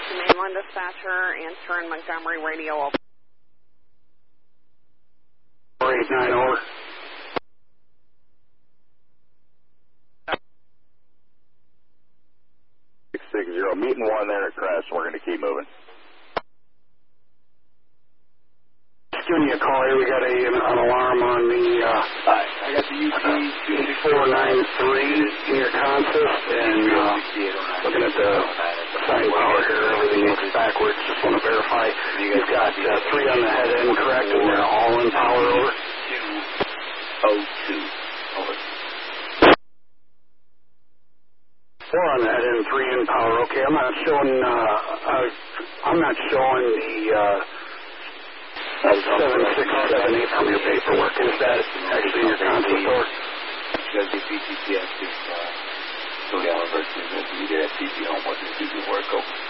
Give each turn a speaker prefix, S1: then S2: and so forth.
S1: to mainland dispatcher, answering Montgomery radio over.
S2: 489 over.
S3: 660, meeting 1 there at Crest. We're going to keep moving.
S2: Just giving you a call here. We got an alarm on the,
S3: I got the UT
S2: 493 in your consist, and looking at the sign power here, everything looks backwards. Just want to verify. You've got 3 on the head end, correct, and they're all in power over?
S3: 202. Over.
S2: 4 on the head end, 3 in power. Okay, I'm not showing the 7678 from your paperwork. Is that actually your consist or?
S3: Because the PTTS is so the versus you get at PG home wasn't work over.